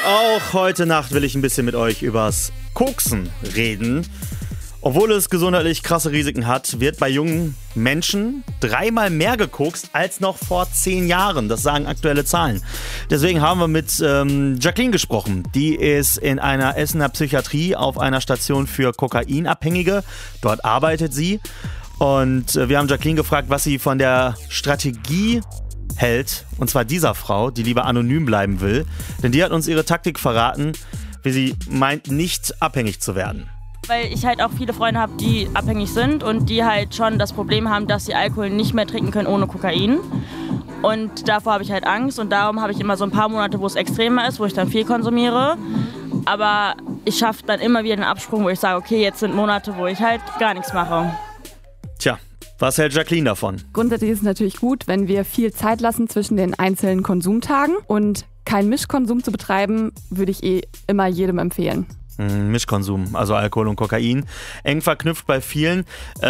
Auch heute Nacht will ich ein bisschen mit euch übers Koksen reden. Obwohl es gesundheitlich krasse Risiken hat, wird bei jungen Menschen 3-mal mehr gekokst als noch vor 10 Jahren. Das sagen aktuelle Zahlen. Deswegen haben wir mit Jacqueline gesprochen. Die ist in einer Essener Psychiatrie auf einer Station für Kokainabhängige. Dort arbeitet sie. Und wir haben Jacqueline gefragt, was sie von der Strategie hält. Und zwar dieser Frau, die lieber anonym bleiben will. Denn die hat uns ihre Taktik verraten, wie sie meint, nicht abhängig zu werden. Weil ich halt auch viele Freunde habe, die abhängig sind und die halt schon das Problem haben, dass sie Alkohol nicht mehr trinken können ohne Kokain. Und davor habe ich halt Angst und darum habe ich immer so ein paar Monate, wo es extremer ist, wo ich dann viel konsumiere. Aber ich schaffe dann immer wieder einen Absprung, wo ich sage, okay, jetzt sind Monate, wo ich halt gar nichts mache. Tja, was hält Jacqueline davon? Grundsätzlich ist es natürlich gut, wenn wir viel Zeit lassen zwischen den einzelnen Konsumtagen. Und keinen Mischkonsum zu betreiben, würde ich immer jedem empfehlen. Mischkonsum, also Alkohol und Kokain, eng verknüpft bei vielen.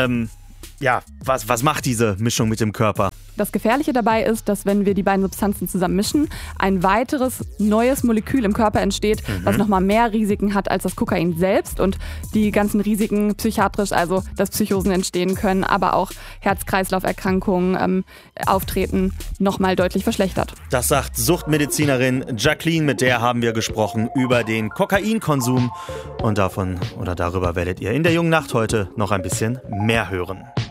Was macht diese Mischung mit dem Körper? Das Gefährliche dabei ist, dass wenn wir die beiden Substanzen zusammen mischen, ein weiteres neues Molekül im Körper entsteht, was nochmal mehr Risiken hat als das Kokain selbst und die ganzen Risiken psychiatrisch, also dass Psychosen entstehen können, aber auch Herz-Kreislauf-Erkrankungen auftreten, nochmal deutlich verschlechtert. Das sagt Suchtmedizinerin Jacqueline, mit der haben wir gesprochen über den Kokainkonsum und darüber werdet ihr in der Jungen Nacht heute noch ein bisschen mehr hören.